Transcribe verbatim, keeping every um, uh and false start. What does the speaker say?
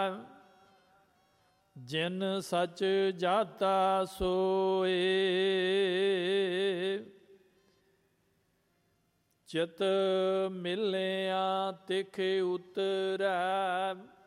ਜਿਨ ਸਚ ਜਾਤਾ ਸੋਏ। ਚਿਤ ਮਿਲਿਆ ਤਿਖ ਉਤਰੈ